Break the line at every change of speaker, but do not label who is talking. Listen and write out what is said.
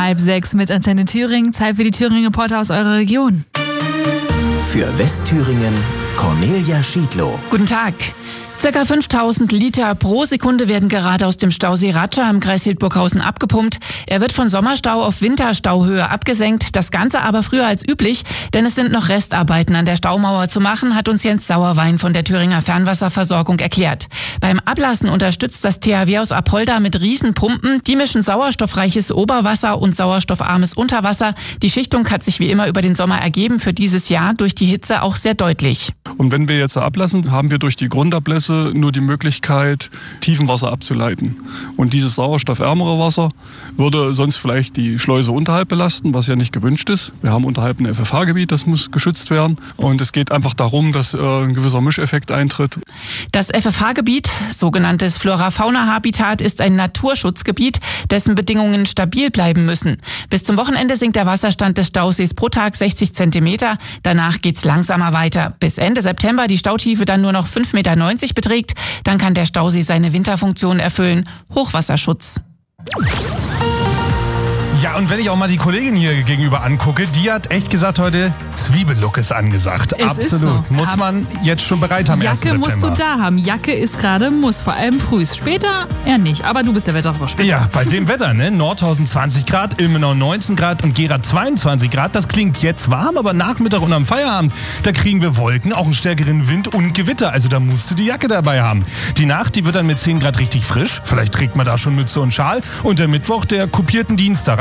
5:30 mit Antenne Thüringen. Zeit für die Thüringen-Reporter aus eurer Region.
Für Westthüringen Cornelia Schiedlow.
Guten Tag. Circa 5000 Liter pro Sekunde werden gerade aus dem Stausee Ratscha im Kreis Hildburghausen abgepumpt. Er wird von Sommerstau auf Winterstauhöhe abgesenkt. Das Ganze aber früher als üblich, denn es sind noch Restarbeiten an der Staumauer zu machen, hat uns Jens Sauerwein von der Thüringer Fernwasserversorgung erklärt. Beim Ablassen unterstützt das THW aus Apolda mit Riesenpumpen. Die mischen sauerstoffreiches Oberwasser und sauerstoffarmes Unterwasser. Die Schichtung hat sich wie immer über den Sommer ergeben, für dieses Jahr durch die Hitze auch sehr deutlich.
Und wenn wir jetzt ablassen, haben wir durch die Grundablässe nur die Möglichkeit, Tiefenwasser abzuleiten. Und dieses sauerstoffärmere Wasser würde sonst vielleicht die Schleuse unterhalb belasten, was ja nicht gewünscht ist. Wir haben unterhalb ein FFH-Gebiet, das muss geschützt werden. Und es geht einfach darum, dass ein gewisser Mischeffekt eintritt.
Das FFH-Gebiet, sogenanntes Flora-Fauna-Habitat, ist ein Naturschutzgebiet, dessen Bedingungen stabil bleiben müssen. Bis zum Wochenende sinkt der Wasserstand des Stausees pro Tag 60 Zentimeter. Danach geht's langsamer weiter. Bis Ende September die Stautiefe dann nur noch 5,90 Meter beträgt. Dann kann der Stausee seine Winterfunktion erfüllen. Hochwasserschutz.
Ja, und wenn ich auch mal die Kollegin hier gegenüber angucke, die hat echt gesagt heute, Zwiebellook ist angesagt.
Es
Absolut.
ist so.
Muss man jetzt schon bereit haben.
Jacke musst du da haben. Jacke ist gerade Muss, vor allem frühs. Später eher nicht, aber du bist der Wetterfrosch.
Ja, bei dem Wetter, ne? Nordhausen 20 Grad, Ilmenau 19 Grad und Gera 22 Grad. Das klingt jetzt warm, aber Nachmittag und am Feierabend, da kriegen wir Wolken, auch einen stärkeren Wind und Gewitter. Also da musst du die Jacke dabei haben. Die Nacht, die wird dann mit 10 Grad richtig frisch. Vielleicht trägt man da schon Mütze und Schal. Und der Mittwoch, der kopierten Dienstag.